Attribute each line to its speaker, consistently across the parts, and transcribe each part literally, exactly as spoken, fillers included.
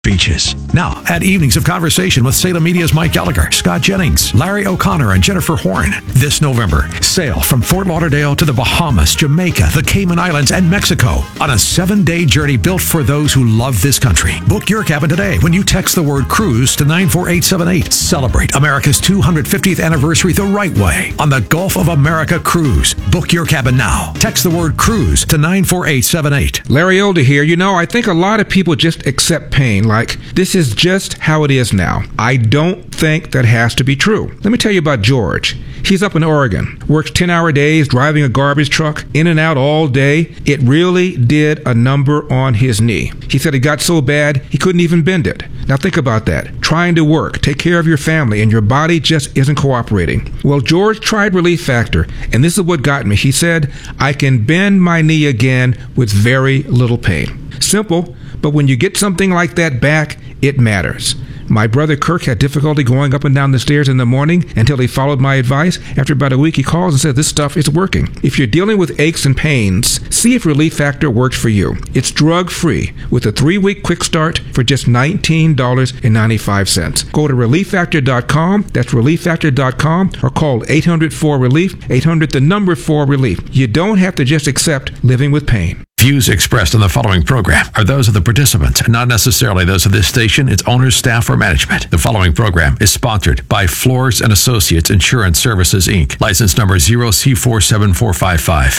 Speaker 1: Beaches. Now, at Evenings of Conversation with Salem Media's Mike Gallagher, Scott Jennings, Larry O'Connor, and Jennifer Horn. This November, sail from Fort Lauderdale to the Bahamas, Jamaica, the Cayman Islands, and Mexico on a seven-day journey built for those who love this country. Book your cabin today when you text the word cruise to nine four eight seven eight. Celebrate America's two hundred fiftieth anniversary the right way on the Gulf of America Cruise. Book your cabin now. Text the word cruise to nine four eight seven eight.
Speaker 2: Larry Older here. You know, I think a lot of people just accept pain. Like, this is just how it is now. I don't think that has to be true. Let me tell you about George. He's up in Oregon, works ten-hour days, driving a garbage truck, in and out all day. It really did a number on his knee. He said it got so bad, he couldn't even bend it. Now think about that. Trying to work, take care of your family, and your body just isn't cooperating. Well, George tried Relief Factor, and this is what got me. He said, I can bend my knee again with very little pain. Simple. But when you get something like that back, it matters. My brother Kirk had difficulty going up and down the stairs in the morning until he followed my advice. After about a week, he calls and says, this stuff is working. If you're dealing with aches and pains, see if Relief Factor works for you. It's drug-free with a three-week quick start for just nineteen dollars and ninety-five cents. Go to relief factor dot com, that's relief factor dot com, or call eight hundred four relief, eight hundred the number four relief. You don't have to just accept living with pain.
Speaker 1: Views expressed in the following program are those of the participants and not necessarily those of this station, its owners, staff, or management. The following program is sponsored by Floors and Associates Insurance Services, Incorporated. License number zero C four seven four five five.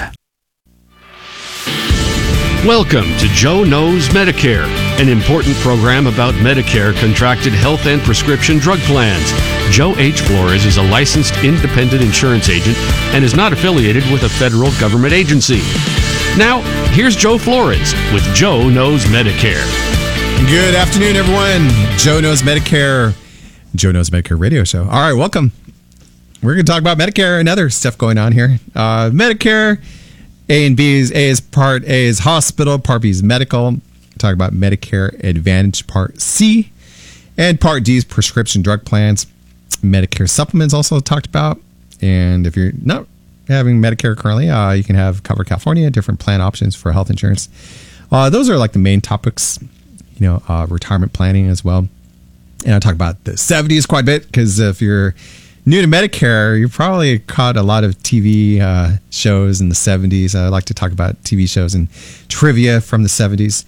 Speaker 3: Welcome to Joe Knows Medicare, an important program about Medicare contracted health and prescription drug plans. Joe H. Flores is a licensed independent insurance agent and is not affiliated with a federal government agency. Now, here's Joe Flores with Joe Knows Medicare.
Speaker 4: Good afternoon, everyone. Joe Knows Medicare. Joe Knows Medicare radio show. All right, welcome. We're going to talk about Medicare and other stuff going on here. Uh, Medicare, A and B is A is Part A is hospital, Part B is medical. Talk about Medicare Advantage Part C, and Part D is prescription drug plans. Medicare supplements also talked about, and if you're not having Medicare currently, uh, you can have Cover California, different plan options for health insurance. Uh, those are like the main topics, you know, uh, retirement planning as well. And I'll talk about the seventies quite a bit, because if you're new to Medicare, you probably caught a lot of T V uh, shows in the seventies. I like to talk about T V shows and trivia from the seventies.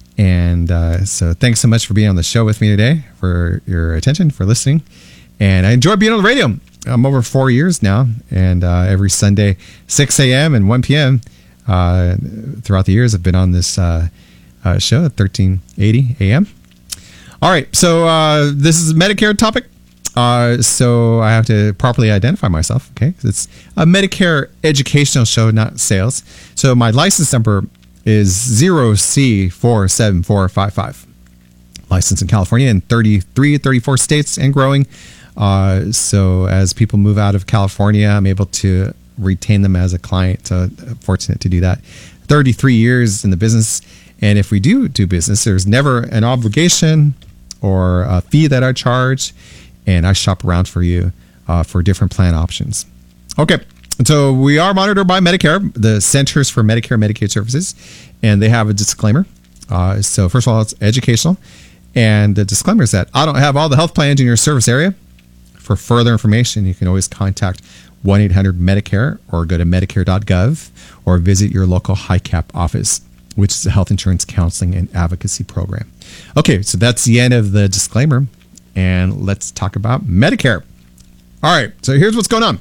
Speaker 4: And uh, so thanks so much for being on the show with me today, for your attention, for listening. And I enjoy being on the radio. I'm over four years now, and uh, every Sunday, six a.m. and one p.m. Uh, throughout the years, I've been on this uh, uh, show at thirteen eighty a.m. All right, so uh, this is a Medicare topic, uh, so I have to properly identify myself, okay? It's a Medicare educational show, not sales. So my license number is zero C four seven four five five. Licensed in California in thirty-three, thirty-four states and growing. Uh, so as people move out of California, I'm able to retain them as a client. So fortunate to do that. thirty-three years in the business. And if we do do business, there's never an obligation or a fee that I charge. And I shop around for you uh, for different plan options. Okay. So we are monitored by Medicare, the Centers for Medicare and Medicaid Services. And they have a disclaimer. Uh, so first of all, it's educational. And the disclaimer is that I don't have all the health plans in your service area. For further information, you can always contact one eight hundred Medicare or go to medicare dot gov or visit your local H I C A P office, which is a health insurance counseling and advocacy program. Okay, so that's the end of the disclaimer, and let's talk about Medicare. All right, so here's what's going on.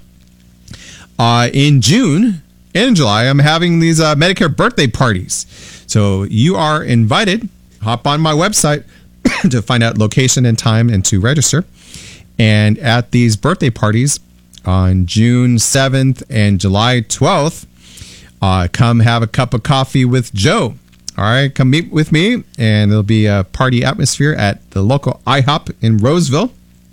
Speaker 4: Uh, in June and in July, I'm having these uh, Medicare birthday parties. So you are invited. Hop on my website to find out location and time and to register. And at these birthday parties on June seventh and July twelfth, uh, come have a cup of coffee with Joe. All right, come meet with me, and there'll be a party atmosphere at the local I hop in Roseville.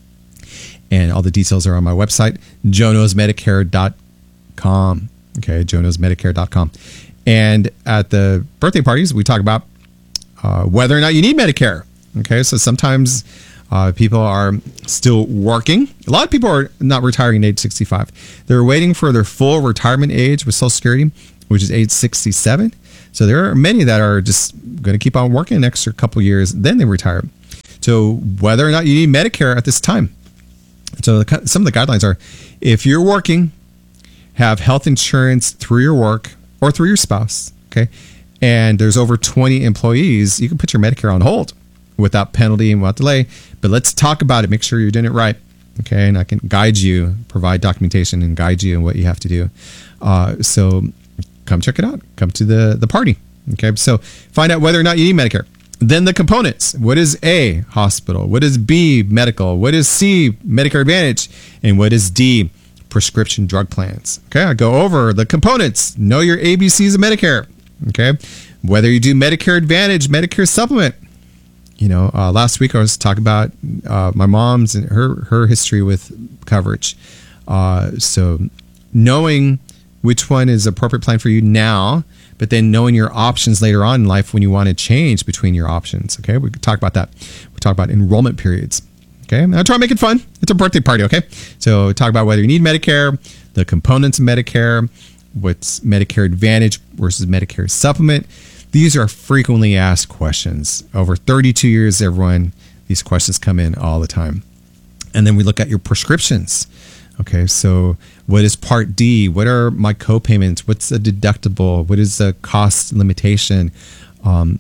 Speaker 4: And all the details are on my website, joe knows medicare dot com. Okay, joe knows medicare dot com. And at the birthday parties, we talk about uh, whether or not you need Medicare. Okay, so sometimes Uh, people are still working. A lot of people are not retiring at age sixty-five. They're waiting for their full retirement age with Social Security, which is age sixty-seven. So there are many that are just going to keep on working an extra couple years, then they retire. So whether or not you need Medicare at this time. So the, some of the guidelines are, if you're working, have health insurance through your work or through your spouse, okay, and there's over twenty employees, you can put your Medicare on hold without penalty and without delay. But let's talk about it. Make sure you're doing it right, okay? And I can guide you, provide documentation and guide you in what you have to do. Uh, so come check it out. Come to the, the party, okay? So find out whether or not you need Medicare. Then the components. What is A, hospital? What is B, medical? What is C, Medicare Advantage? And what is D, prescription drug plans? Okay, I go over the components. Know your A B Cs of Medicare. Okay, whether you do Medicare Advantage, Medicare Supplement. You know, uh, last week I was talking about uh, my mom's and her her history with coverage. Uh, so knowing which one is appropriate plan for you now, but then knowing your options later on in life when you want to change between your options. Okay, we could talk about that. We talk about enrollment periods. Okay, I try to make it fun. It's a birthday party. Okay, so talk about whether you need Medicare, the components of Medicare, what's Medicare Advantage versus Medicare Supplement. These are frequently asked questions. Over thirty-two years, everyone, these questions come in all the time. And then we look at your prescriptions. Okay, so what is Part D? What are my co-payments? What's the deductible? What is the cost limitation? Um,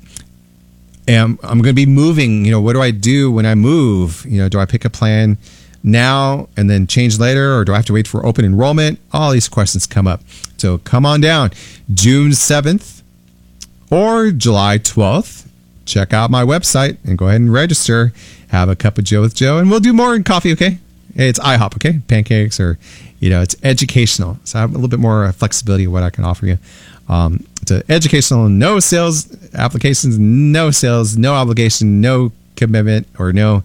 Speaker 4: and I'm going to be moving. You know, what do I do when I move? You know, do I pick a plan now and then change later, or do I have to wait for open enrollment? All these questions come up. So come on down, June seventh or July twelfth. Check out my website and go ahead and register. Have a cup of Joe with Joe, and we'll do more in coffee, okay? It's IHOP, okay? Pancakes, or, you know, it's educational. So I have a little bit more flexibility of what I can offer you. Um, it's an educational, no sales applications, no sales, no obligation, no commitment, or no,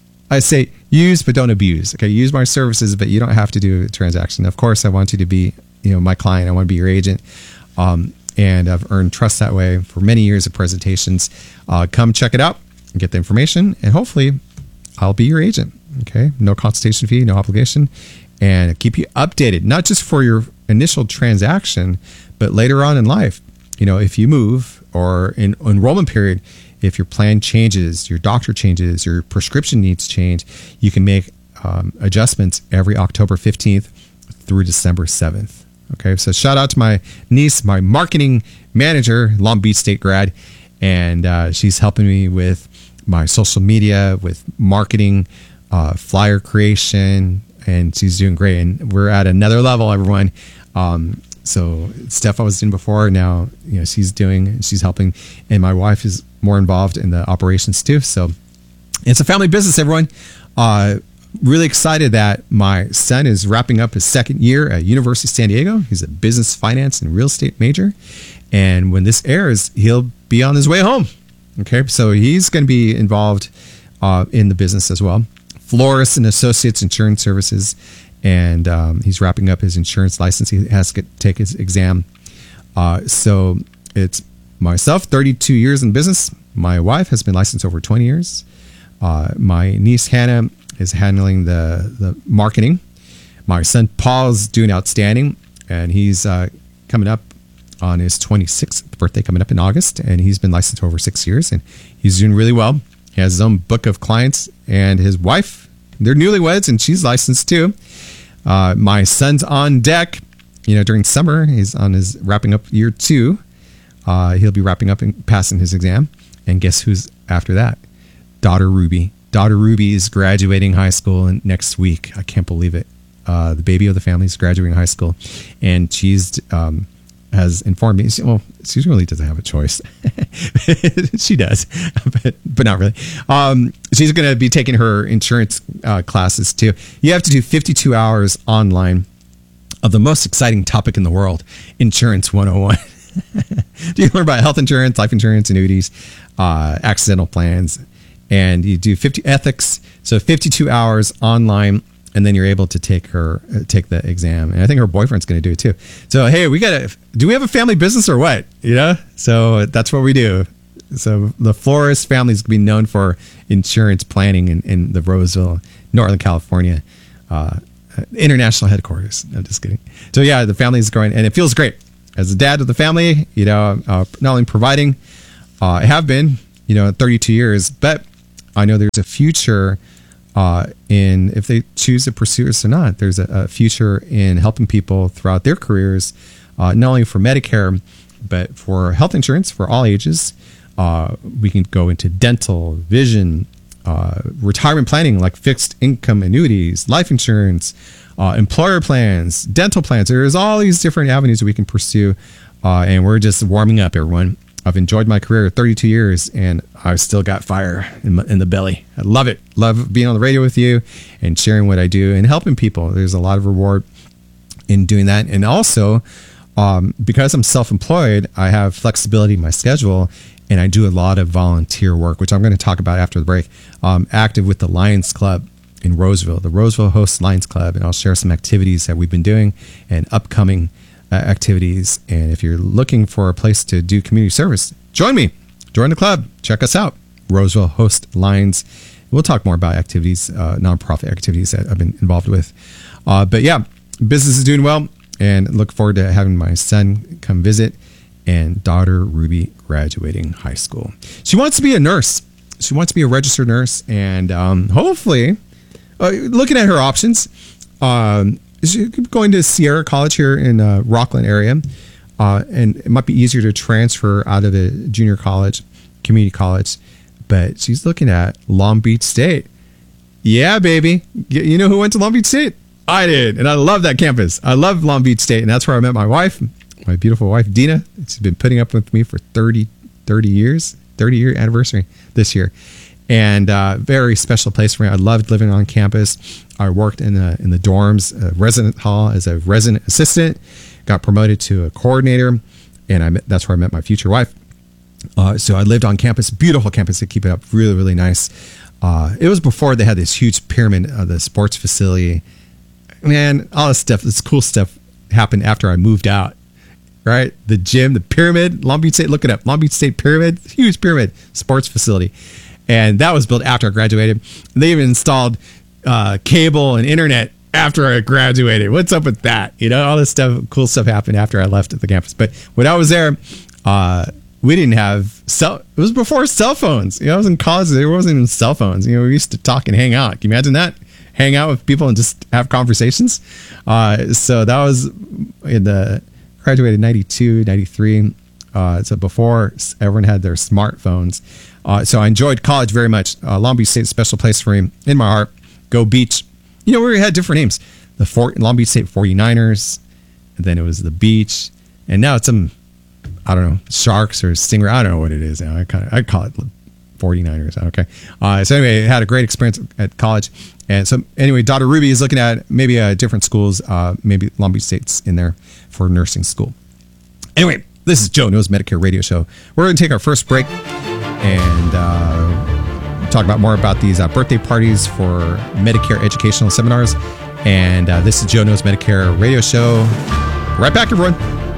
Speaker 4: I say use but don't abuse. Okay, use my services, but you don't have to do a transaction. Of course, I want you to be, you know, my client. I want to be your agent. Um, and I've earned trust that way for many years of presentations. Uh, come check it out and get the information, and hopefully I'll be your agent. Okay, no consultation fee, no obligation, and keep you updated, not just for your initial transaction, but later on in life. You know, if you move or in enrollment period, if your plan changes, your doctor changes, your prescription needs change, you can make um, adjustments every October fifteenth through December seventh. Okay, so shout out to my niece, my marketing manager, Long Beach State grad, and uh, she's helping me with my social media, with marketing, uh, flyer creation, and she's doing great. And we're at another level, everyone. Um, so stuff I was doing before, now, you know, she's doing, she's helping, and my wife is more involved in the operations too. So it's a family business, everyone. Uh, really excited that my son is wrapping up his second year at University of San Diego. He's a business, finance, and real estate major. And when this airs, he'll be on his way home. Okay, so he's going to be involved uh, in the business as well. Flores and Associates Insurance Services, and um, he's wrapping up his insurance license. He has to take his exam. Uh, so it's myself, thirty-two years in business. My wife has been licensed over twenty years. Uh, my niece Hannah is handling the the marketing. My son Paul's doing outstanding, and he's uh, coming up on his twenty-sixth birthday, coming up in August, and he's been licensed for over six years, and he's doing really well. He has his own book of clients, and his wife, they're newlyweds, and she's licensed too. Uh, my son's on deck, you know, during summer. He's on his wrapping up year two. Uh, he'll be wrapping up and passing his exam. And guess who's after that? Daughter Ruby. Daughter Ruby is graduating high school in, next week. I can't believe it. Uh, the baby of the family is graduating high school, and she's um, has informed me. She, well, she really doesn't have a choice. She does, but but not really. Um, she's going to be taking her insurance uh, classes too. You have to do fifty-two hours online of the most exciting topic in the world, Insurance one oh one. Do you learn about health insurance, life insurance, annuities, uh, accidental plans, and you do fifty ethics. So fifty-two hours online. And then you're able to take her uh, take the exam, and I think her boyfriend's going to do it too. So hey, we got to. Do we have a family business or what? You know, so that's what we do. So the Flores family is going to be known for insurance planning in, in the Roseville, Northern California, uh, international headquarters. No, just kidding. So yeah, the family is growing, and it feels great as a dad of the family. You know, uh, not only providing, uh, I have been, you know, thirty-two years, but I know there's a future uh, in, if they choose to pursue this or not, there's a, a future in helping people throughout their careers, uh, not only for Medicare, but for health insurance for all ages. Uh, we can go into dental, vision, uh, retirement planning like fixed income annuities, life insurance, uh, employer plans, dental plans. There's all these different avenues that we can pursue. Uh, and we're just warming up, everyone. I've enjoyed my career thirty-two years, and I've still got fire in, my, in the belly. I love it. Love being on the radio with you and sharing what I do and helping people. There's a lot of reward in doing that. And also, um, because I'm self-employed, I have flexibility in my schedule, and I do a lot of volunteer work, which I'm going to talk about after the break. I'm active with the Lions Club in Roseville. The Roseville Hosts Lions Club, and I'll share some activities that we've been doing and upcoming Uh, activities. And if you're looking for a place to do community service, join me. Join the club. Check us out. Roseville Host Lions. We'll talk more about activities, uh, nonprofit activities that I've been involved with. Uh, but yeah, business is doing well, and look forward to having my son come visit and daughter Ruby graduating high school. She wants to be a nurse. She wants to be a registered nurse, and um, hopefully, uh, looking at her options, um, she's going to Sierra College here in uh, Rockland area, uh, and it might be easier to transfer out of the junior college, community college, but she's looking at Long Beach State. Yeah, baby. You know who went to Long Beach State? I did, and I love that campus. I love Long Beach State, and that's where I met my wife, my beautiful wife, Dina. She's been putting up with me for thirty, thirty years, thirty-year anniversary this year. And uh, very special place for me. I loved living on campus. I worked in the in the dorms, uh, resident hall as a resident assistant. Got promoted to a coordinator, and I met, that's where I met my future wife. Uh, so I lived on campus, beautiful campus. They keep it up really, really nice. Uh, it was before they had this huge pyramid of the sports facility. Man, all this stuff, this cool stuff happened after I moved out. Right, the gym, the pyramid, Long Beach State. Look it up, Long Beach State Pyramid, huge pyramid sports facility. And that was built after I graduated. They even installed uh, cable and internet after I graduated. What's up with that? You know, all this stuff, cool stuff happened after I left at the campus. But when I was there, uh, we didn't have cell. It was before cell phones. You know, I was in college. There wasn't even cell phones. You know, we used to talk and hang out. Can you imagine that? Hang out with people and just have conversations. Uh, so that was in the graduated ninety-two, ninety-three. Uh, so before everyone had their smartphones. Uh, so I enjoyed college very much. Uh, Long Beach State, special place for me in my heart. Go Beach. You know, we had different names. The Fort, Long Beach State forty-niners, and then it was the Beach, and now it's some, I don't know, Sharks or Stingray. I don't know what it is now. I kind of I call it forty-niners. Okay. Uh, so anyway, I had a great experience at college. And so anyway, daughter Ruby is looking at maybe uh, different schools, uh, maybe Long Beach State's in there for nursing school. Anyway, this is Joe Knows Medicare Radio Show. We're going to take our first break and uh, talk about more about these uh, birthday parties for Medicare educational seminars. And uh, this is Joe Knows Medicare Radio Show. Right back, everyone.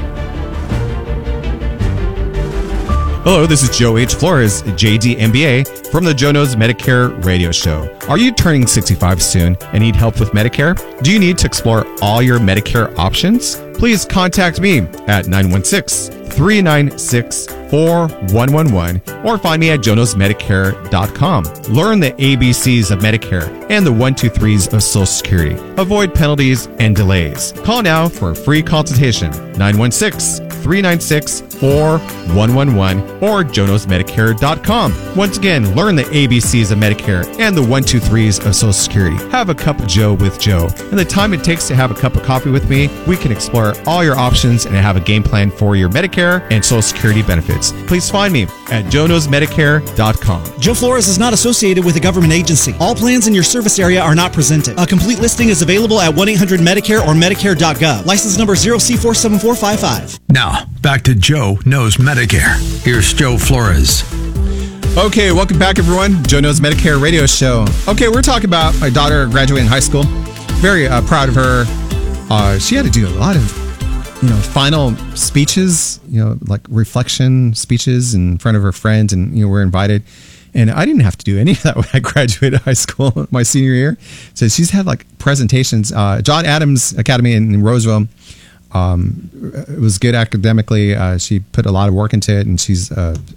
Speaker 4: Hello, this is Joe H. Flores, J D M B A, from the Joe Knows Medicare Radio Show. Are you turning sixty-five soon and need help with Medicare? Do you need to explore all your Medicare options? Please contact me at nine one six, three nine six, four one one one or find me at joe knows medicare dot com. Learn the A B Cs of Medicare and the one two threes of Social Security. Avoid penalties and delays. Call now for a free consultation, nine one six, three nine six, four one one one or joe knows medicare dot com. Once again, learn the A B Cs of Medicare and the one two threes of Social Security. Have a cup of Joe with Joe. In the time it takes to have a cup of coffee with me, we can explore all your options and have a game plan for your Medicare and Social Security benefits. Please find me at joe knows medicare dot com.
Speaker 5: Joe Flores is not associated with a government agency. All plans in your service area are not presented. A complete listing is available at one eight hundred Medicare or medicare dot gov. License number zero C four seven four five five.
Speaker 1: Now, back to Joe Knows Medicare. Here's Joe Flores.
Speaker 4: Okay, welcome back, everyone. Joe Knows Medicare Radio Show. Okay, we're talking about my daughter graduating high school. Very uh, proud of her. Uh, she had to do a lot of, you know, final speeches, you know, like reflection speeches in front of her friends, and you know, we're invited. And I didn't have to do any of that when I graduated high school my senior year. So she's had like presentations. Uh, John Adams Academy in, in Roseville. Um, it was good academically. Uh, she put a lot of work into it, and she's uh,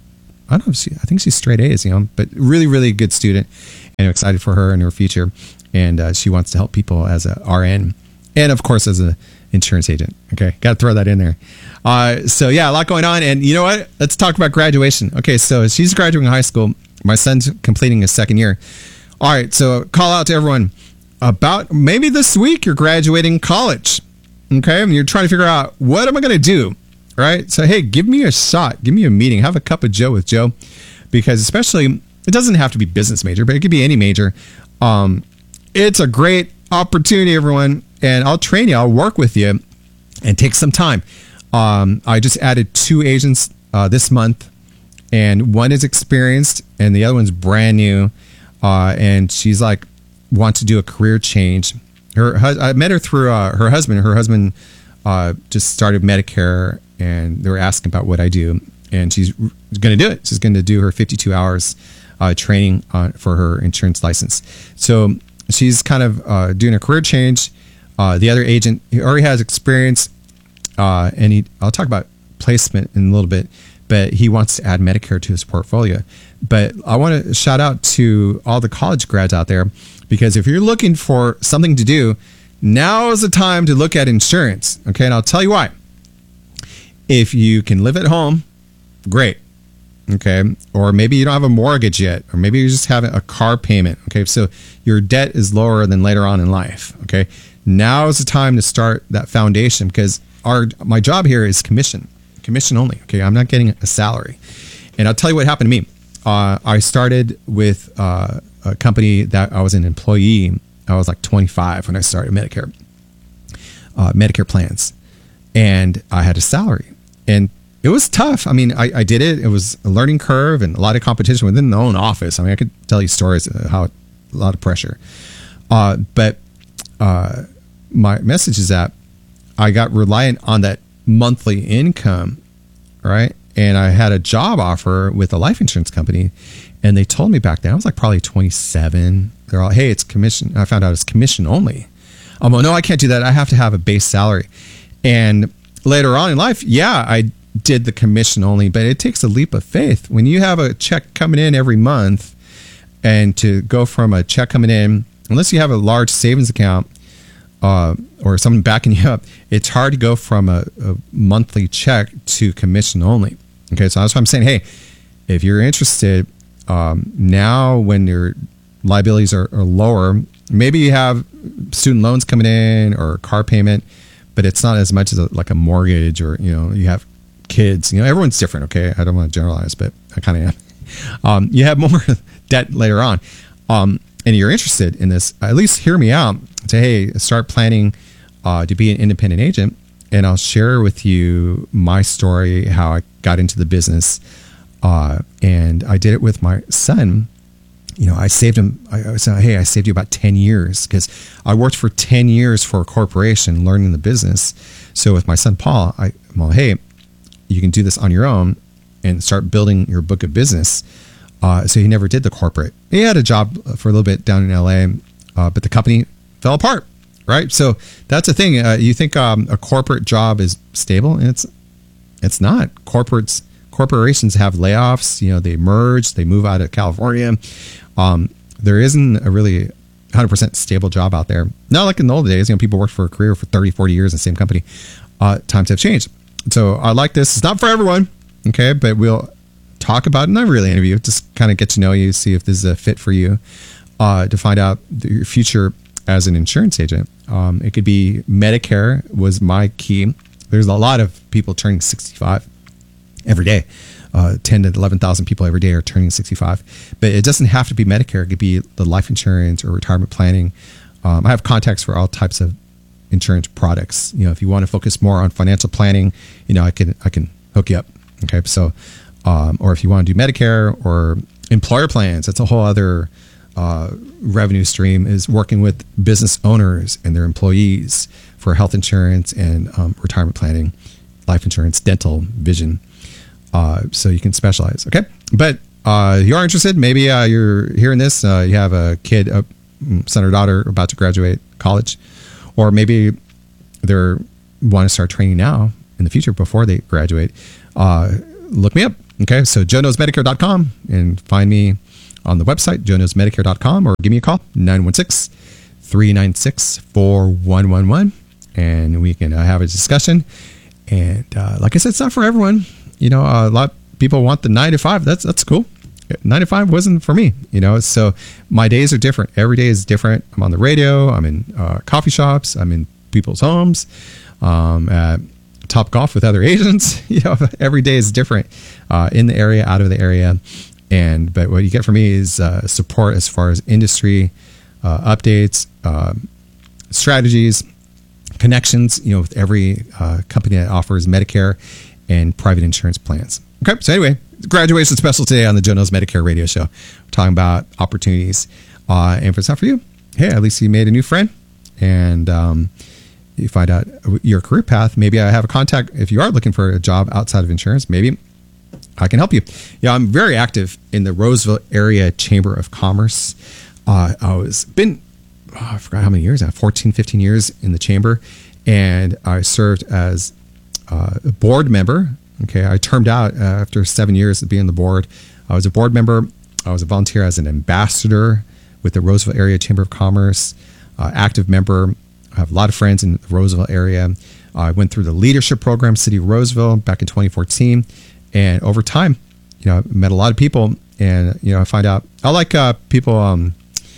Speaker 4: I don't know if she, I think she's straight A's, you know, but really, really good student, and I'm excited for her and her future. And uh, she wants to help people as a R N and, of course, as a insurance agent. Okay, got to throw that in there. Uh, so yeah, a lot going on. And you know what? Let's talk about graduation. Okay, so she's graduating high school. My son's completing his second year. All right, so call out to everyone about maybe this week you're graduating college. Okay, and you're trying to figure out, what am I going to do? Right? So, hey, give me a shot. Give me a meeting. Have a cup of Joe with Joe. Because especially, it doesn't have to be business major, but it could be any major. Um, it's a great opportunity, everyone. And I'll train you. I'll work with you and take some time. Um, I just added two agents uh, this month. And one is experienced and the other one's brand new. Uh, and she's like, wants to do a career change. Her, I met her through uh, her husband. Her husband uh, just started Medicare. And they were asking about what I do, and she's going to do it. She's going to do her fifty-two hours uh, training on, for her insurance license. So she's kind of uh, doing a career change. Uh, the other agent, he already has experience, uh, and he, I'll talk about placement in a little bit, but he wants to add Medicare to his portfolio. But I want to shout out to all the college grads out there, because if you're looking for something to do, now is the time to look at insurance. Okay, and I'll tell you why. If you can live at home, great. Okay. Or maybe you don't have a mortgage yet, or maybe you just have a car payment. Okay. So your debt is lower than later on in life. Okay. Now is the time to start that foundation, because our, my job here is commission, commission only. Okay. I'm not getting a salary. And I'll tell you what happened to me. Uh, I started with uh, a company that I was an employee. I was like twenty-five when I started Medicare, uh, Medicare plans. And I had a salary. And it was tough. I mean, I, I did it. It was a learning curve and a lot of competition within the own office. I mean, I could tell you stories of how a lot of pressure. Uh, but uh, my message is that I got reliant on that monthly income, right? And I had a job offer with a life insurance company. And they told me back then, I was like probably twenty-seven. They're all, hey, it's commission. I found out it's commission only. I'm like, no, I can't do that. I have to have a base salary. And later on in life, yeah, I did the commission only, but it takes a leap of faith. When you have a check coming in every month, and to go from a check coming in, unless you have a large savings account uh, or someone backing you up, it's hard to go from a, a monthly check to commission only. Okay, so that's why I'm saying, hey, if you're interested, um, now when your liabilities are, are lower, maybe you have student loans coming in or a car payment, but it's not as much as a, like a mortgage, or, you know, you have kids, you know, everyone's different. Okay. I don't want to generalize, but I kind of am. Um, you have more debt later on. Um, and you're interested in this, at least hear me out. Say, hey, start planning uh, to be an independent agent. And I'll share with you my story, how I got into the business. Uh, and I did it with my son. You know, I saved him. I said, hey, I saved you about ten years, because I worked for ten years for a corporation learning the business. So with my son, Paul, I, well, hey, you can do this on your own and start building your book of business. Uh, so he never did the corporate. He had a job for a little bit down in L A, uh, but the company fell apart, right? So that's the thing. Uh, you think um, a corporate job is stable, and it's it's not. Corporates corporations have layoffs. You know, they merge, they move out of California. Um, there isn't a really one hundred percent stable job out there. Not like in the old days, you know, people worked for a career for thirty, forty years in the same company. Uh, times have changed. So I like this. It's not for everyone, okay? But we'll talk about it, not really interview, just kind of get to know you, see if this is a fit for you, uh, to find out your future as an insurance agent. Um, it could be Medicare was my key. There's a lot of people turning sixty-five every day. Uh, ten to eleven thousand people every day are turning sixty-five. But it doesn't have to be Medicare. It could be the life insurance or retirement planning. Um, I have contacts for all types of insurance products. You know, if you want to focus more on financial planning, you know, I can I can hook you up. Okay, so um, or if you want to do Medicare or employer plans, that's a whole other uh, revenue stream. Is working with business owners and their employees for health insurance and um, retirement planning, life insurance, dental, vision. Uh, so you can specialize, okay? But uh, you are interested, maybe uh, you're hearing this, uh, you have a kid, a son or daughter about to graduate college, or maybe they're want to start training now in the future before they graduate. Uh, look me up. Okay, so joe knows medicare dot com and find me on the website, joe knows medicare dot com, or give me a call, nine one six, three nine six, four one one one, and we can uh, have a discussion. And uh, like I said, it's not for everyone. You know, a lot of people want the nine to five. That's that's cool. nine to five wasn't for me, you know, so my days are different. Every day is different. I'm on the radio. I'm in uh, coffee shops. I'm in people's homes, um, at Top Golf with other agents. You know, every day is different, uh, in the area, out of the area. And, but what you get from me is uh, support as far as industry uh, updates, uh, strategies, connections, you know, with every uh, company that offers Medicare and private insurance plans. Okay, so anyway, graduation special today on the Joe Knows Medicare radio show. We're talking about opportunities. Uh, and if it's not for you, hey, at least you made a new friend. And um, you find out your career path. Maybe I have a contact. If you are looking for a job outside of insurance, maybe I can help you. Yeah, I'm very active in the Roseville Area Chamber of Commerce. Uh, I was been, oh, I forgot how many years now, fourteen, fifteen years in the chamber. And I served as uh, a board member. Okay, I termed out uh, after seven years of being on the board. I was a board member. I was a volunteer as an ambassador with the Roseville Area Chamber of Commerce, uh, active member. I have a lot of friends in the Roseville area. Uh, I went through the leadership program, City of Roseville, back in twenty fourteen. And over time, you know, I met a lot of people. And, you know, I find out, I like uh, people um,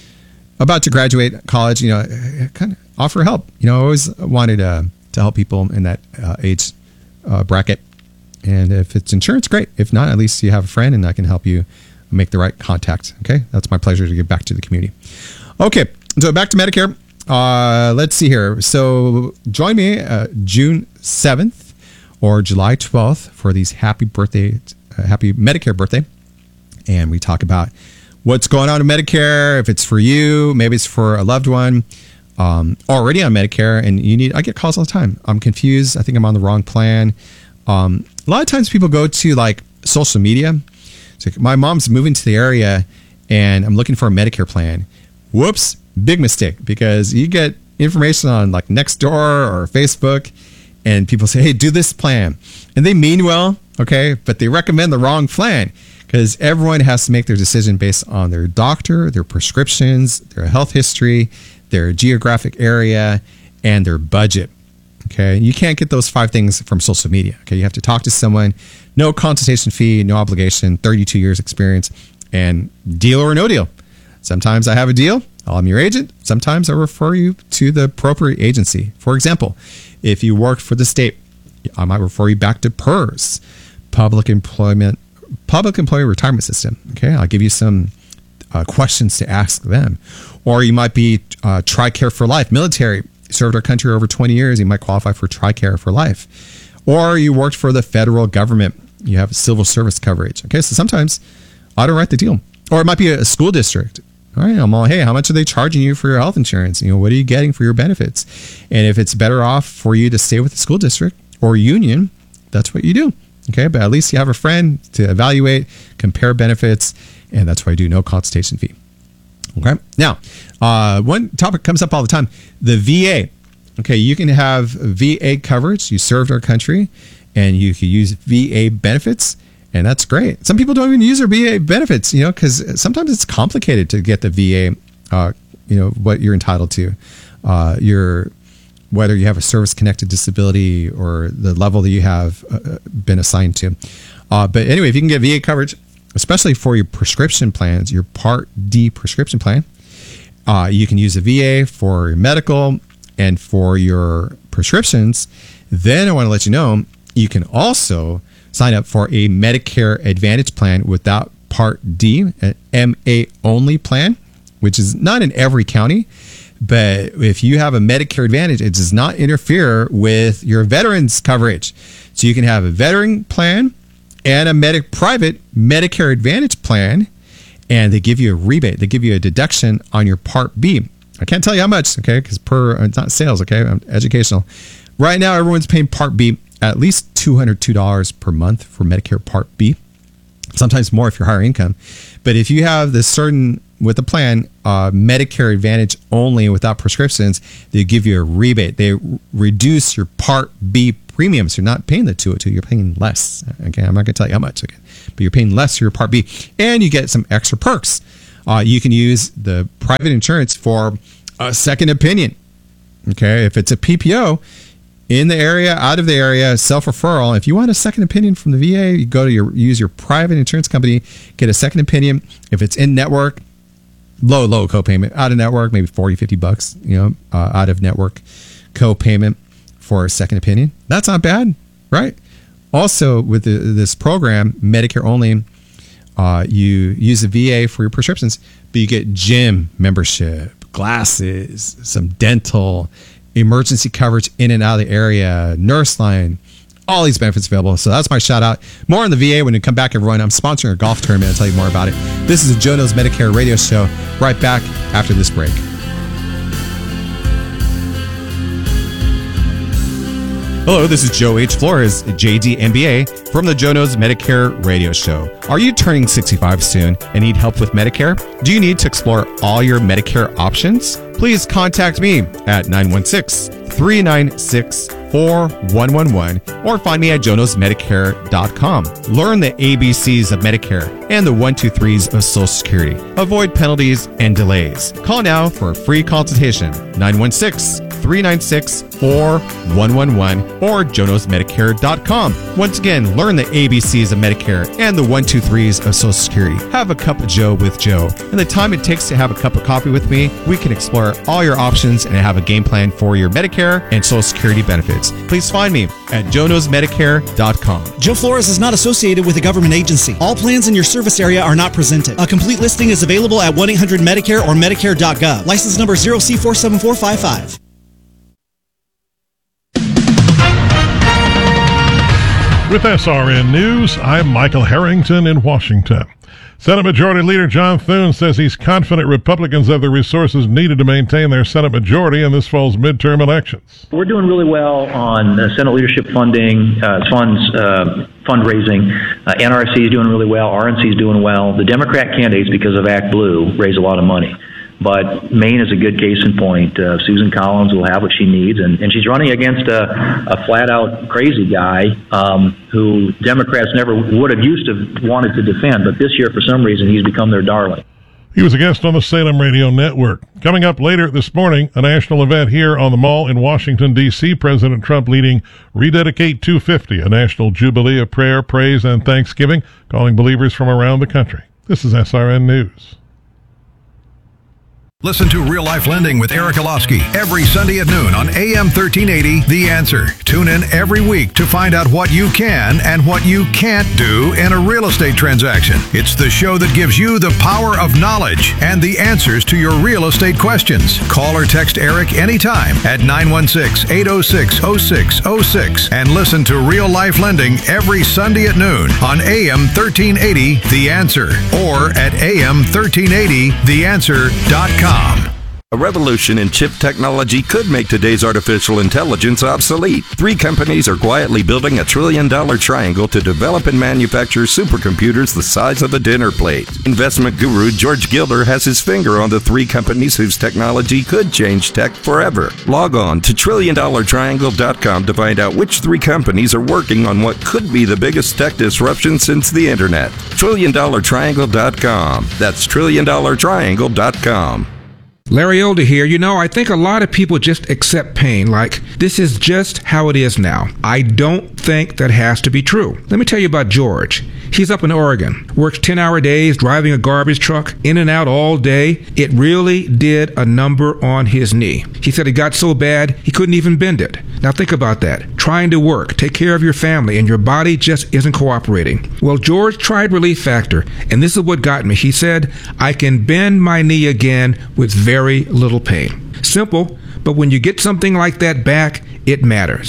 Speaker 4: about to graduate college, you know, kind of offer help. You know, I always wanted uh, to help people in that uh, age uh, bracket. And if it's insurance, great. If not, at least you have a friend and I can help you make the right contact. Okay. That's my pleasure to give back to the community. Okay. So back to Medicare. Uh, let's see here. So join me uh, June seventh or July twelfth for these happy birthday, uh, happy Medicare birthday. And we talk about what's going on in Medicare. If it's for you, maybe it's for a loved one um, already on Medicare and you need, I get calls all the time. I'm confused. I think I'm on the wrong plan. Um, a lot of times people go to like social media. It's like, my mom's moving to the area and I'm looking for a Medicare plan. Whoops, big mistake, because you get information on like Nextdoor or Facebook and people say, hey, do this plan. And they mean well, okay, but they recommend the wrong plan because everyone has to make their decision based on their doctor, their prescriptions, their health history, their geographic area, and their budget. Okay, you can't get those five things from social media. Okay, you have to talk to someone, no consultation fee, no obligation, thirty-two years experience, and deal or no deal. Sometimes I have a deal, I'm your agent. Sometimes I refer you to the appropriate agency. For example, if you work for the state, I might refer you back to P E R S, Public Employment, Public Employee Retirement System. Okay, I'll give you some uh, questions to ask them. Or you might be uh, TRICARE for Life, military. Served our country over twenty years, you might qualify for TRICARE for Life. Or you worked for the federal government, you have civil service coverage. Okay, so sometimes I don't write the deal. Or it might be a school district. All right, I'm all, hey, how much are they charging you for your health insurance? You know, what are you getting for your benefits? And if it's better off for you to stay with the school district or union, that's what you do. Okay, but at least you have a friend to evaluate, compare benefits, and that's why I do no consultation fee. Okay. Now, uh, one topic comes up all the time, the V A. Okay. You can have V A coverage. You served our country and you can use V A benefits and that's great. Some people don't even use their V A benefits, you know, because sometimes it's complicated to get the V A, uh, you know, what you're entitled to, uh, your, whether you have a service connected disability or the level that you have uh, been assigned to. Uh, but anyway, if you can get V A coverage, especially for your prescription plans, your Part D prescription plan, uh, you can use a V A for your medical and for your prescriptions. Then I want to let you know, you can also sign up for a Medicare Advantage plan without Part D, an M A only plan, which is not in every county. But if you have a Medicare Advantage, it does not interfere with your veterans coverage. So you can have a veteran plan and a medic private Medicare Advantage plan, and they give you a rebate. They give you a deduction on your Part B. I can't tell you how much, okay, because per, it's not sales, okay, I'm educational. Right now, everyone's paying Part B at least two hundred two dollars per month for Medicare Part B, sometimes more if you're higher income. But if you have this certain with the plan, uh, Medicare Advantage only without prescriptions, they give you a rebate. They r- reduce your Part B premiums. You're not paying the two oh two. You're paying less. Okay, I'm not going to tell you how much again, but you're paying less for your Part B, and you get some extra perks. Uh, you can use the private insurance for a second opinion. Okay, if it's a P P O in the area, out of the area, self-referral. If you want a second opinion from the V A, you go to your use your private insurance company, get a second opinion. If it's in network, low, low copayment. Out of network, maybe forty, fifty bucks, you know, uh, out of network copayment for a second opinion. That's not bad, right? Also, with the, this program, Medicare only, uh, you use the V A for your prescriptions, but you get gym membership, glasses, some dental, emergency coverage in and out of the area, nurse line, all these benefits available. So that's my shout out. More on the V A when we come back, everyone. I'm sponsoring a golf tournament. I'll tell you more about it. This is the Joe Knows Medicare radio show. Right back after this break. Hello, this is Joe H. Flores, J D M B A, from the Joe Knows Medicare radio show. Are you turning sixty-five soon and need help with Medicare? Do you need to explore all your Medicare options? Please contact me at nine one six, three nine six, four one one one or find me at joe knows medicare dot com. Learn the A B Cs of Medicare and the one two threes of Social Security. Avoid penalties and delays. Call now for a free consultation. nine one six, three nine six, four one one one or joe knows medicare dot com. Once again, learn the A B Cs of Medicare and the one two threes of Social Security. Have a cup of Joe with Joe. In the time it takes to have a cup of coffee with me, we can explore all your options and have a game plan for your Medicare and Social Security benefits. Please find me at joe knows medicare dot com.
Speaker 5: Joe Flores is not associated with a government agency. All plans in your service area are not presented. A complete listing is available at one eight hundred Medicare or medicare dot gov. License number zero C four seven four five five.
Speaker 6: With S R N News, I'm Michael Harrington in Washington. Senate Majority Leader John Thune says he's confident Republicans have the resources needed to maintain their Senate majority in this fall's midterm elections.
Speaker 7: We're doing really well on uh, Senate leadership funding, uh, funds, uh, fundraising. Uh, N R C is doing really well. R N C is doing well. The Democrat candidates, because of Act Blue, raise a lot of money. But Maine is a good case in point. Uh, Susan Collins will have what she needs, and, and she's running against a, a flat-out crazy guy um, who Democrats never would have used to wanted to defend, but this year, for some reason, he's become their darling.
Speaker 6: He was a guest on the Salem Radio Network. Coming up later this morning, a national event here on the Mall in Washington, D C President Trump leading Rededicate two fifty, a national jubilee of prayer, praise, and thanksgiving, calling believers from around the country. This is S R N News.
Speaker 1: Listen to Real Life Lending with Eric Olofsky every Sunday at noon on A M thirteen eighty, The Answer. Tune in every week to find out what you can and what you can't do in a real estate transaction. It's the show that gives you the power of knowledge and the answers to your real estate questions. Call or text Eric anytime at nine one six, eight oh six, oh six oh six and listen to Real Life Lending every Sunday at noon on A M thirteen eighty, The Answer, or at A M thirteen eighty the answer dot com.
Speaker 8: A revolution in chip technology could make today's artificial intelligence obsolete. Three companies are quietly building a trillion-dollar triangle to develop and manufacture supercomputers the size of a dinner plate. Investment guru George Gilder has his finger on the three companies whose technology could change tech forever. Log on to trillion dollar triangle dot com to find out which three companies are working on what could be the biggest tech disruption since the internet. trillion dollar triangle dot com. That's trillion dollar triangle dot com.
Speaker 2: Larry Elder here. You know, I think a lot of people just accept pain, like, this is just how it is now. I don't think that has to be true. Let me tell you about George. He's up in Oregon, works ten-hour days, driving a garbage truck, in and out all day. It really did a number on his knee. He said it got so bad, he couldn't even bend it. Now think about that. Trying to work, take care of your family, and your body just isn't cooperating. Well, George tried Relief Factor, and this is what got me. He said, I can bend my knee again with very little pain. Simple, but when you get something like that back, it matters.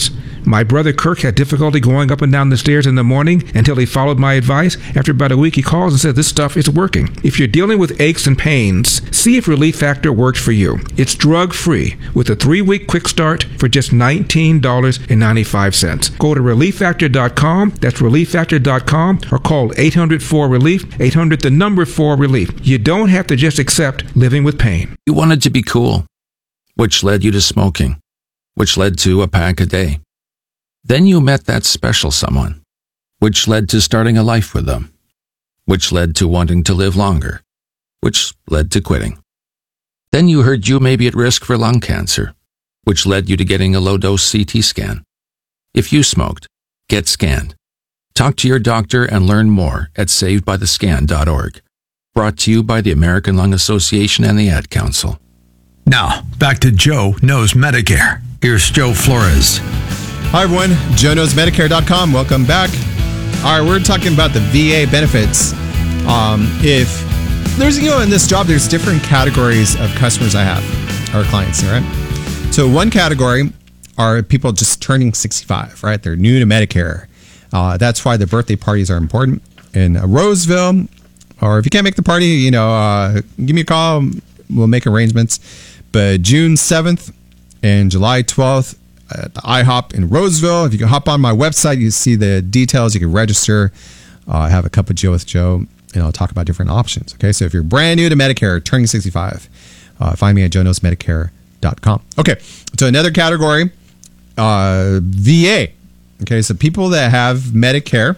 Speaker 2: My brother Kirk had difficulty going up and down the stairs in the morning until he followed my advice. After about a week, he calls and says this stuff is working. If you're dealing with aches and pains, see if Relief Factor works for you. It's drug-free with a three-week quick start for just nineteen dollars and ninety-five cents. Go to relief factor dot com. That's relief factor dot com, or call eight hundred four relief, eight hundred the number four relief. You don't have to just accept living with pain.
Speaker 9: You wanted to be cool, which led you to smoking, which led to a pack a day. Then you met that special someone, which led to starting a life with them, which led to wanting to live longer, which led to quitting. Then you heard you may be at risk for lung cancer, which led you to getting a low-dose C T scan. If you smoked, get scanned. Talk to your doctor and learn more at saved by the scan dot org. Brought to you by the American Lung Association and the Ad Council.
Speaker 1: Now, back to Joe Knows Medicare. Here's Joe Flores.
Speaker 4: Hi, everyone. Joe Knows Medicare dot com. Welcome back. All right, we're talking about the V A benefits. Um, if there's, you know, in this job, there's different categories of customers I have, our clients, all right? So one category are people just turning sixty-five, right? They're new to Medicare. Uh, that's why the birthday parties are important. In uh, Roseville, or if you can't make the party, you know, uh, give me a call. We'll make arrangements. But June seventh and July twelfth at the IHOP in Roseville. If you can hop on my website, you see the details. You can register. Uh, have a cup of Joe with Joe, and I'll talk about different options. Okay, so if you're brand new to Medicare, turning sixty-five, uh, find me at joe knows medicare dot com. Okay, so another category, uh, V A. Okay, so people that have Medicare,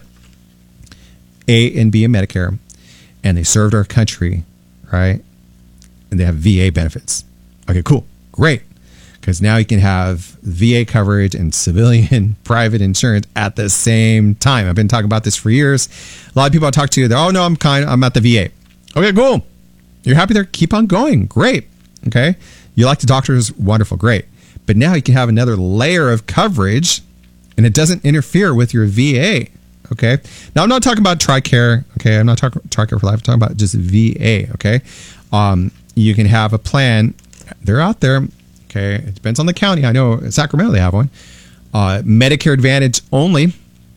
Speaker 4: A and B in Medicare, and they served our country, right? And they have V A benefits. Okay, cool. Great. Because now you can have V A coverage and civilian private insurance at the same time. I've been talking about this for years. A lot of people I talk to, they're, oh, no, I'm kind I'm at the V A. Okay, cool. You're happy there? Keep on going. Great. Okay. You like the doctors? Wonderful. Great. But now you can have another layer of coverage, and it doesn't interfere with your V A. Okay. Now, I'm not talking about TRICARE. Okay. I'm not talking TRICARE for life. I'm talking about just V A. Okay. Um, you can have a plan. They're out there. Okay. It depends on the county. I know in Sacramento they have one. Uh, Medicare Advantage only.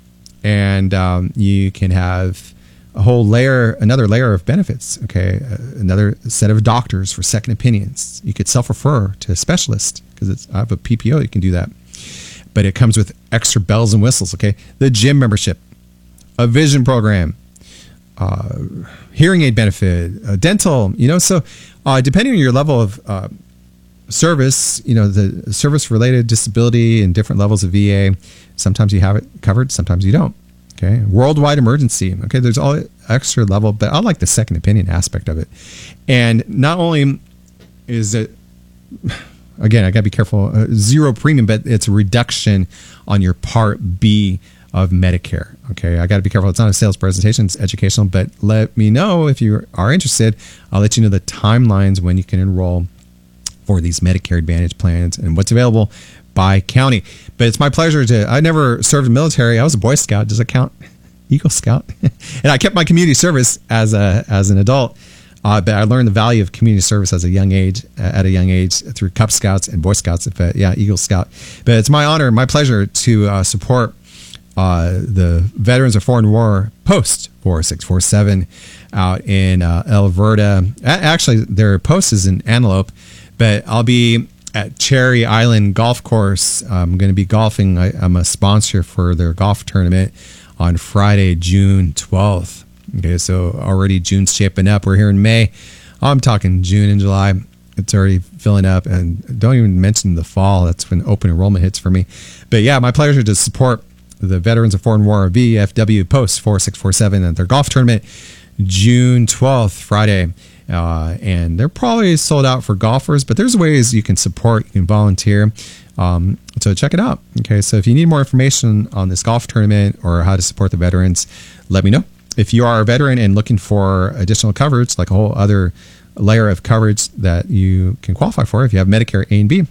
Speaker 4: And um, you can have a whole layer, another layer of benefits. Okay. Uh, another set of doctors for second opinions. You could self-refer to a specialist because I have a P P O. You can do that. But it comes with extra bells and whistles. Okay. The gym membership, a vision program, uh, hearing aid benefit, uh, dental, you know, so uh, depending on your level of uh, service, you know, the service related disability and different levels of V A, sometimes you have it covered, sometimes you don't. Okay. Worldwide emergency. Okay. There's all extra level, but I like the second opinion aspect of it. And not only is it, again, I got to be careful, uh, zero premium, but it's a reduction on your Part B of Medicare. Okay, I got to be careful. It's not a sales presentation, it's educational, but let me know if you are interested. I'll let you know the timelines when you can enroll for these Medicare Advantage plans and what's available by county. But it's my pleasure to, I never served in the military. I was a Boy Scout. Does it count? Eagle Scout. And I kept my community service as a as an adult. Uh, but I learned the value of community service as a young age, uh, at a young age through Cub Scouts and Boy Scouts. But yeah, Eagle Scout. But it's my honor, my pleasure to uh, support uh, the Veterans of Foreign War Post four six four seven out in uh, Alberta. Actually, their post is in Antelope, but I'll be at Cherry Island Golf Course. I'm going to be golfing. I, I'm a sponsor for their golf tournament on Friday, June twelfth. Okay, so already June's shaping up. We're here in May. I'm talking June and July. It's already filling up, and don't even mention the fall. That's when open enrollment hits for me. But yeah, my pleasure to support the Veterans of Foreign War V F W Post four six four seven at their golf tournament, June twelfth, Friday. Uh, and they're probably sold out for golfers, but there's ways you can support, you can volunteer. Um, so check it out. Okay, so if you need more information on this golf tournament or how to support the veterans, let me know. If you are a veteran and looking for additional coverage, like a whole other layer of coverage that you can qualify for, if you have Medicare A and B,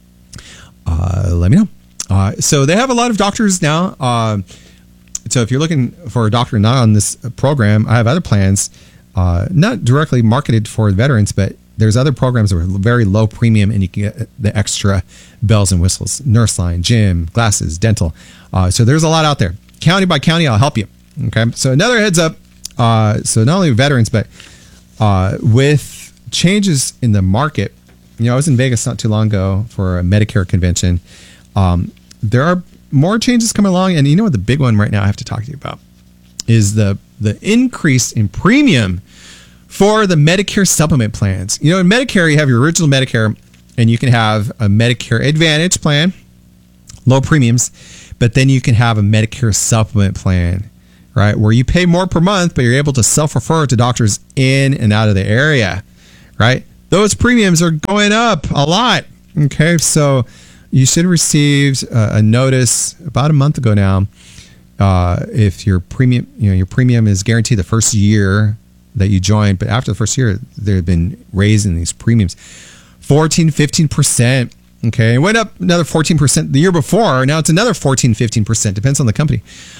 Speaker 4: uh, let me know. Uh, so they have a lot of doctors now. Uh, so if you're looking for a doctor not on this program, I have other plans, uh, not directly marketed for veterans, but there's other programs that are very low premium, and you can get the extra bells and whistles: nurse line, gym, glasses, dental. Uh, so there's a lot out there. County by county, I'll help you. Okay. So another heads up. Uh, so not only veterans, but uh, with changes in the market. You know, I was in Vegas not too long ago for a Medicare convention. Um, there are more changes coming along, and you know what? The big one right now I have to talk to you about is the the increase in premium for the Medicare supplement plans. You know, in Medicare, you have your original Medicare, and you can have a Medicare Advantage plan, low premiums, but then you can have a Medicare supplement plan, right, where you pay more per month, but you're able to self-refer to doctors in and out of the area, right? Those premiums are going up a lot. Okay, so you should have received a, a notice about a month ago now. Uh, if your premium, you know, your premium is guaranteed the first year that you joined, but after the first year, they've been raising these premiums fourteen, fifteen percent. Okay, it went up another fourteen percent the year before. Now it's another fourteen, fifteen percent. Depends on the company.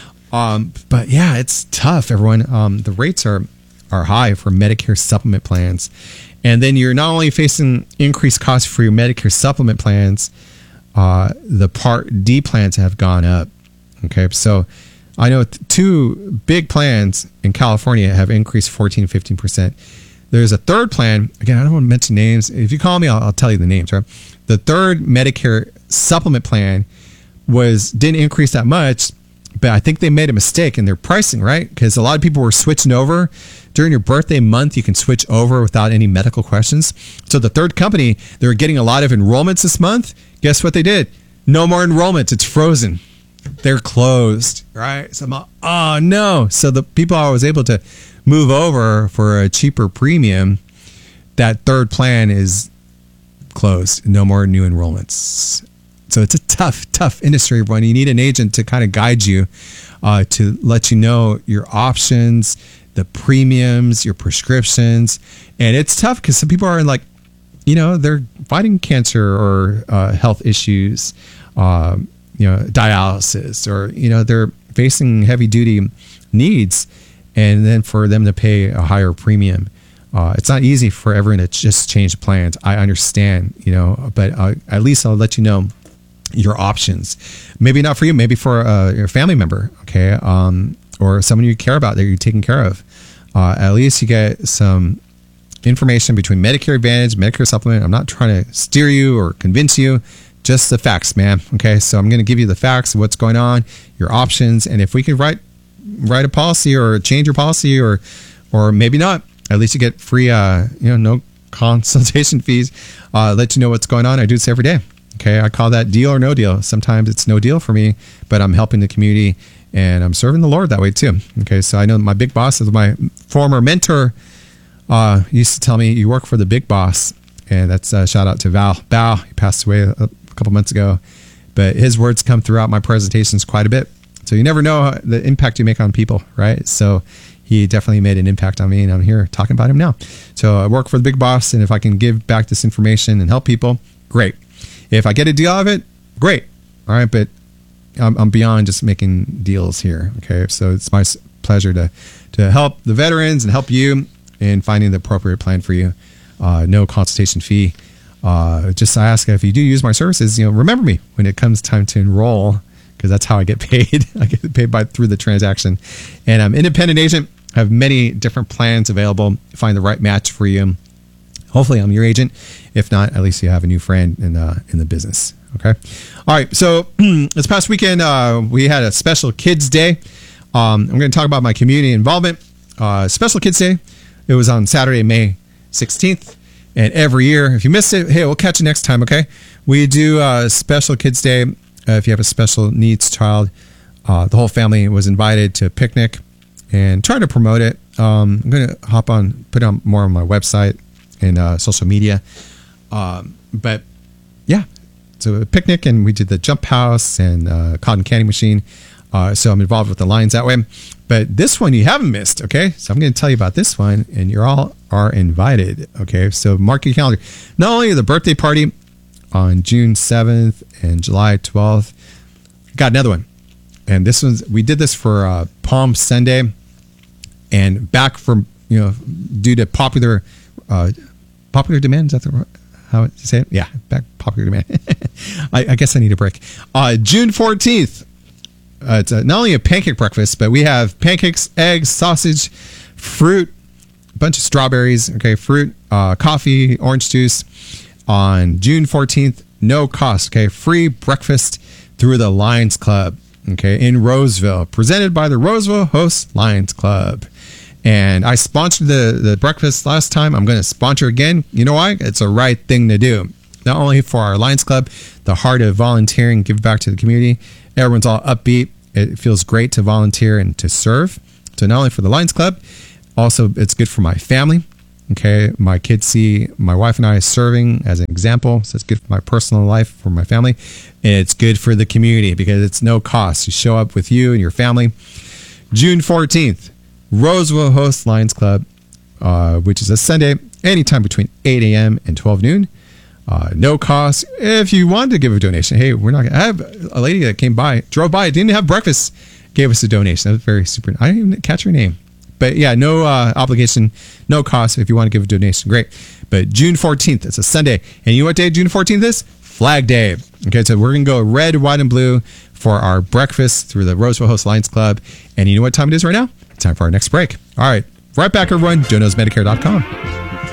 Speaker 4: Um, but yeah, it's tough, everyone. Um, the rates are are high for Medicare supplement plans. And then you're not only facing increased costs for your Medicare supplement plans, uh, the Part D plans have gone up. Okay, so I know two big plans in California have increased fourteen, fifteen percent. There's a third plan. Again, I don't want to mention names. If you call me, I'll, I'll tell you the names, right? The third Medicare supplement plan was didn't increase that much, but I think they made a mistake in their pricing, right? Because a lot of people were switching over. During your birthday month, you can switch over without any medical questions. So the third company, they were getting a lot of enrollments this month. Guess what they did? No more enrollments. It's frozen. They're closed, right? So I'm like, oh, no. So the people I was able to move over for a cheaper premium, that third plan is closed. No more new enrollments. So it's a tough, tough industry, everyone. You need an agent to kind of guide you, uh, to let you know your options, the premiums, your prescriptions. And it's tough because some people are like, you know, they're fighting cancer or uh, health issues, um, you know, dialysis, or, you know, they're facing heavy duty needs. And then for them to pay a higher premium, uh, it's not easy for everyone to just change plans. I understand, you know, but uh, at least I'll let you know your options. Maybe not for you, maybe for uh, your family member, okay, um, or someone you care about that you're taking care of. Uh, at least you get some information between Medicare Advantage, Medicare Supplement. I'm not trying to steer you or convince you, just the facts, man. Okay, so I'm going to give you the facts of what's going on, your options, and if we can write write a policy or change your policy, or or maybe not, at least you get free, uh, you know, no consultation fees. Uh, let you know what's going on. I do this every day. Okay, I call that deal or no deal. Sometimes it's no deal for me, but I'm helping the community and I'm serving the Lord that way too. Okay, so I know my big boss is my former mentor. Uh, used to tell me, you work for the big boss, and that's a shout out to Val. Val, he passed away a, a couple months ago, but his words come throughout my presentations quite a bit. So you never know the impact you make on people, right? So he definitely made an impact on me, and I'm here talking about him now. So I work for the big boss, and if I can give back this information and help people, great. If I get a deal out of it, great. All right, but I'm, I'm beyond just making deals here. Okay, so it's my pleasure to to help the veterans and help you in finding the appropriate plan for you. Uh, no consultation fee. Uh, just I ask if you do use my services, you know, remember me when it comes time to enroll, because that's how I get paid. I get paid by through the transaction, and I'm independent agent. Have many different plans available. Find the right match for you. Hopefully, I'm your agent. If not, at least you have a new friend in uh, in the business. Okay. All right. So this past weekend, uh, we had a special Kids Day. Um, I'm going to talk about my community involvement. Uh, special Kids Day. It was on Saturday, May sixteenth. And every year, if you missed it, hey, we'll catch you next time. Okay. We do a special Kids Day. Uh, if you have a special needs child, uh, the whole family was invited to a picnic and try to promote it. Um, I'm going to hop on, put it on more on my website and uh, social media. Um, but yeah, so a picnic, and we did the jump house and uh, cotton candy machine. Uh, so I'm involved with the Lions that way. But this one you haven't missed, okay? So I'm going to tell you about this one, and you're all are invited, okay? So mark your calendar. Not only the birthday party on June seventh and July twelfth, got another one. And this one's, we did this for uh, Palm Sunday, and back from, you know, due to popular uh, popular demand. Is that the how it say it? Yeah, back popular demand. I, I guess I need a break. Uh, June fourteenth. Uh, it's a, not only a pancake breakfast, but we have pancakes, eggs, sausage, fruit, a bunch of strawberries. Okay, fruit, uh, coffee, orange juice on June fourteenth. No cost. Okay, free breakfast through the Lions Club. Okay, in Roseville, presented by the Roseville Host Lions Club. And I sponsored the, the breakfast last time. I'm going to sponsor again. You know why? It's a right thing to do. Not only for our Lions Club, the heart of volunteering, give back to the community. Everyone's all upbeat. It feels great to volunteer and to serve. So not only for the Lions Club, also it's good for my family. Okay, my kids see my wife and I serving as an example. So it's good for my personal life, for my family. And it's good for the community because it's no cost. You show up with you and your family. June fourteenth. Roseville Host Lions Club, uh, which is a Sunday, anytime between eight a.m. and twelve noon. Uh, no cost. If you wanted to give a donation, hey, we're not going to have a lady that came by, drove by, didn't have breakfast, gave us a donation. That was very super. I didn't even catch her name. But yeah, no uh, obligation, no cost. If you want to give a donation, great. But June fourteenth, it's a Sunday. And you know what day June fourteenth is? Flag Day. Okay, so we're going to go red, white, and blue for our breakfast through the Roseville Host Lions Club. And you know what time it is right now? Time for our next break. All right. Right back, everyone. Joe Knows Medicare dot com.